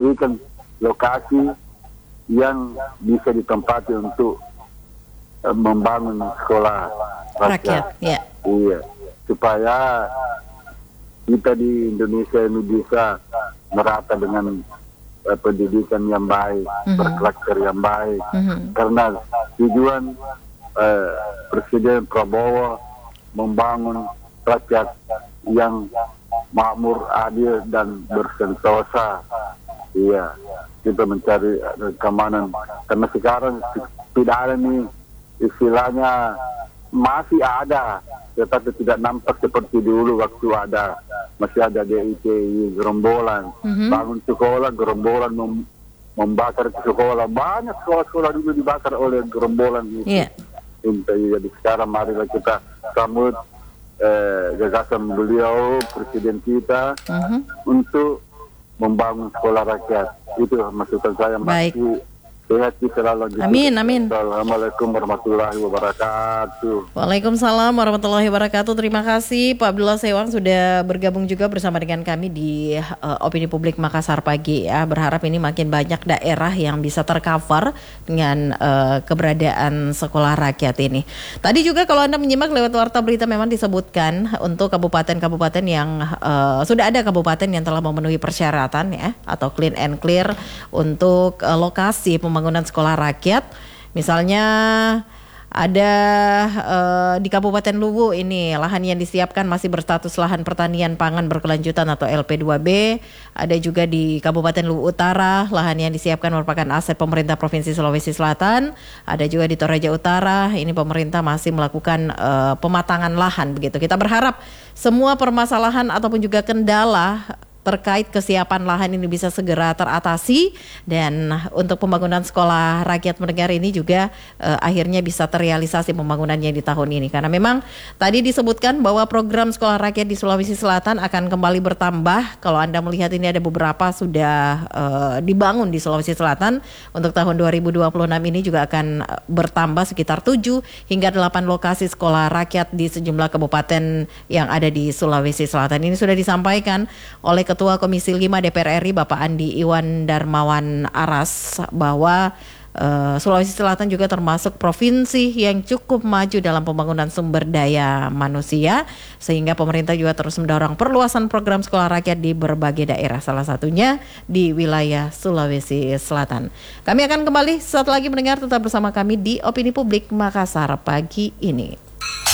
memberikan lokasi yang bisa ditempati untuk membangun sekolah rakyat. Ya. Iya, supaya kita di Indonesia ini bisa merata dengan pendidikan yang baik, berkarakter yang baik. Karena tujuan Presiden Prabowo membangun rakyat yang makmur, adil dan bersentosa. Iya, kita mencari keamanan. Karena sekarang tidak ada nih, istilahnya masih ada, tetapi tidak nampak seperti dulu waktu ada. Masih ada DITI, gerombolan, bangun sekolah, gerombolan membakar ke sekolah. Banyak sekolah-sekolah dulu dibakar oleh gerombolan itu. Jadi sekarang marilah kita sambut gagasan beliau, presiden kita, untuk membangun sekolah rakyat. Itu masukan saya. Baik. Sehat selalu. Amin, amin. Assalamualaikum warahmatullahi wabarakatuh. Waalaikumsalam warahmatullahi wabarakatuh. Terima kasih Pak Abdullah Sewang sudah bergabung juga bersama dengan kami di Opini Publik Makassar pagi ya. Berharap ini makin banyak daerah yang bisa tercover dengan keberadaan sekolah rakyat ini. Tadi juga kalau Anda menyimak lewat warta berita memang disebutkan untuk kabupaten-kabupaten yang sudah ada kabupaten yang telah memenuhi persyaratan ya, atau clean and clear untuk lokasi pembangunan sekolah rakyat. Misalnya ada di Kabupaten Luwu ini lahan yang disiapkan masih berstatus lahan pertanian pangan berkelanjutan atau LP2B. Ada juga di Kabupaten Luwu Utara lahan yang disiapkan merupakan aset pemerintah Provinsi Sulawesi Selatan. Ada juga di Toraja Utara, ini pemerintah masih melakukan pematangan lahan begitu. Kita berharap semua permasalahan ataupun juga kendala terkait kesiapan lahan ini bisa segera teratasi, dan untuk pembangunan sekolah rakyat mendengar ini juga akhirnya bisa terrealisasi pembangunannya di tahun ini. Karena memang tadi disebutkan bahwa program sekolah rakyat di Sulawesi Selatan akan kembali bertambah. Kalau Anda melihat ini ada beberapa sudah dibangun di Sulawesi Selatan. Untuk tahun 2026 ini juga akan bertambah sekitar 7 hingga 8 lokasi sekolah rakyat di sejumlah kabupaten yang ada di Sulawesi Selatan. Ini sudah disampaikan oleh Ketua Komisi 5 DPR RI Bapak Andi Iwan Darmawan Aras bahwa Sulawesi Selatan juga termasuk provinsi yang cukup maju dalam pembangunan sumber daya manusia, sehingga pemerintah juga terus mendorong perluasan program sekolah rakyat di berbagai daerah, salah satunya di wilayah Sulawesi Selatan. Kami akan kembali sesaat lagi mendengar, tetap bersama kami di Opini Publik Makassar pagi ini.